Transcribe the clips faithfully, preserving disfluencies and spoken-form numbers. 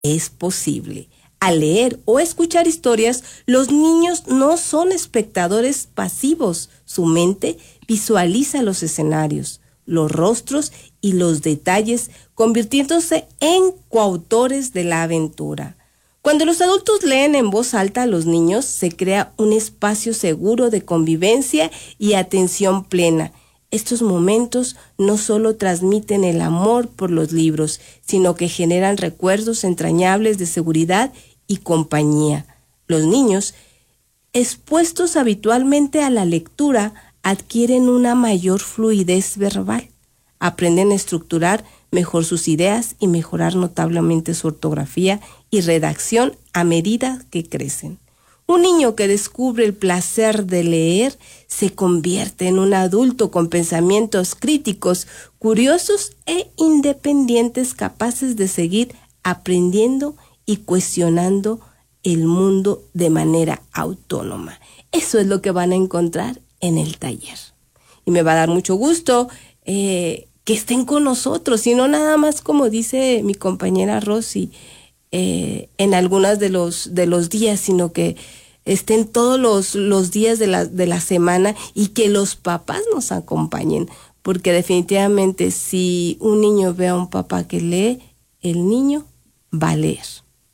es posible. Al leer o escuchar historias, los niños no son espectadores pasivos. Su mente visualiza los escenarios, los rostros y los detalles, convirtiéndose en coautores de la aventura. Cuando los adultos leen en voz alta a los niños, se crea un espacio seguro de convivencia y atención plena. Estos momentos no solo transmiten el amor por los libros, sino que generan recuerdos entrañables de seguridad y compañía. Los niños, expuestos habitualmente a la lectura, adquieren una mayor fluidez verbal, aprenden a estructurar mejor sus ideas y mejorar notablemente su ortografía y redacción a medida que crecen. Un niño que descubre el placer de leer se convierte en un adulto con pensamientos críticos, curiosos e independientes, capaces de seguir aprendiendo y cuestionando el mundo de manera autónoma. Eso es lo que van a encontrar en el taller. Y me va a dar mucho gusto eh, que estén con nosotros, y no nada más, como dice mi compañera Rosy, eh, en algunas de los, de los días, sino que estén todos los, los días de la, de la semana, y que los papás nos acompañen, porque definitivamente si un niño ve a un papá que lee, el niño va a leer.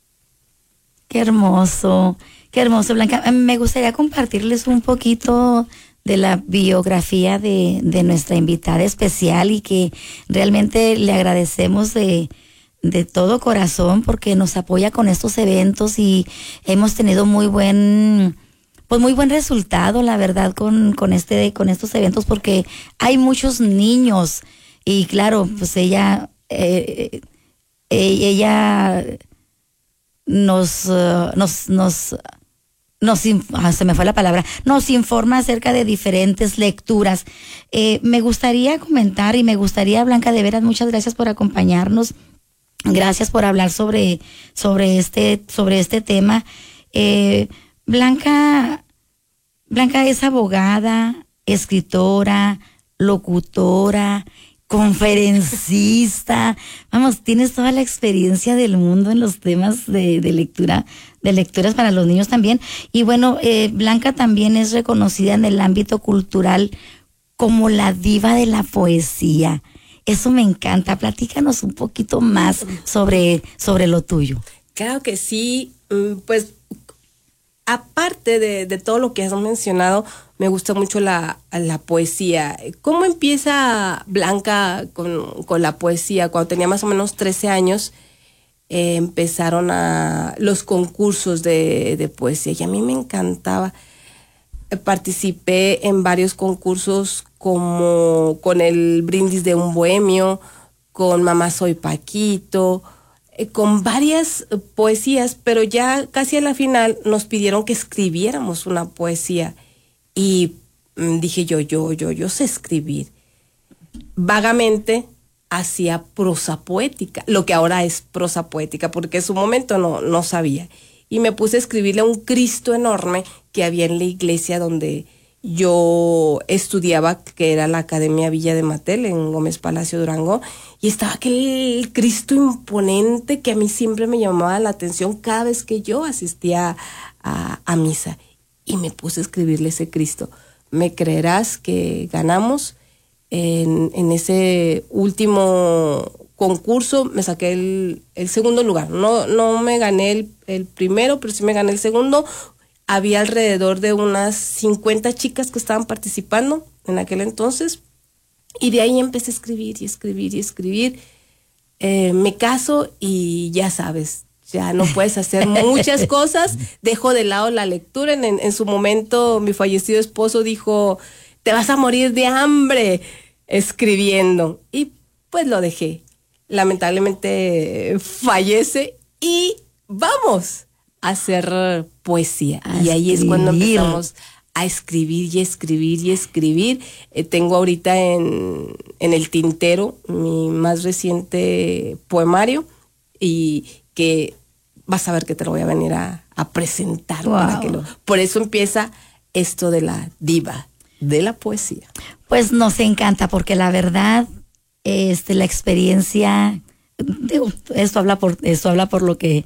Qué hermoso, qué hermoso, Blanca. Me gustaría compartirles un poquito de la biografía de, de nuestra invitada especial, y que realmente le agradecemos de, de todo corazón porque nos apoya con estos eventos, y hemos tenido muy buen, pues muy buen resultado, la verdad, con, con este, con estos eventos, porque hay muchos niños, y claro, pues ella, eh, ella nos, uh, nos, nos, nos, ah, se me fue la palabra, nos informa acerca de diferentes lecturas. Eh, me gustaría comentar, y me gustaría, Blanca, de veras, muchas gracias por acompañarnos, gracias por hablar sobre, sobre este, sobre este tema. Eh, Blanca, Blanca es abogada, escritora, locutora, conferencista, vamos, tienes toda la experiencia del mundo en los temas de, de lectura, de lecturas para los niños también. Y bueno, eh, Blanca también es reconocida en el ámbito cultural como la diva de la poesía. Eso me encanta. Platícanos un poquito más sobre, sobre lo tuyo. Claro que sí, pues aparte de, de todo lo que has mencionado, me gusta mucho la, la poesía. ¿Cómo empieza Blanca con, con la poesía? Cuando tenía más o menos trece años, eh, empezaron a los concursos de, de poesía, y a mí me encantaba. Participé en varios concursos, como con el Brindis de un Bohemio, con Mamá Soy Paquito, eh, con varias poesías, pero ya casi a la final nos pidieron que escribiéramos una poesía. Y mm, dije yo, yo, yo, yo sé escribir. Vagamente hacía prosa poética, lo que ahora es prosa poética, porque en su momento no, no sabía. Y me puse a escribirle a un Cristo enorme que había en la iglesia donde yo estudiaba, que era la Academia Villa de Matel, en Gómez Palacio, Durango, y estaba aquel Cristo imponente que a mí siempre me llamaba la atención cada vez que yo asistía a, a misa. Y me puse a escribirle ese Cristo. ¿Me creerás que ganamos? En, en ese último concurso me saqué el, el segundo lugar. No, no me gané el, el primero, pero sí me gané el segundo. Había alrededor de unas cincuenta chicas que estaban participando en aquel entonces. Y de ahí empecé a escribir y escribir y escribir. Eh, me caso y ya sabes, ya no puedes hacer muchas cosas. Dejo de lado la lectura. En, en, en su momento, mi fallecido esposo dijo, te vas a morir de hambre escribiendo. Y pues lo dejé. Lamentablemente fallece y vamos a hacer poesía. A y ahí escribir. Es cuando empezamos a escribir y escribir y escribir. Eh, tengo ahorita en, en el tintero mi más reciente poemario, y que vas a ver que te lo voy a venir a, a presentar. Wow. Para que lo, por eso empieza esto de la diva de la poesía. Pues nos encanta, porque la verdad, este, la experiencia digo, esto habla por, esto habla por lo que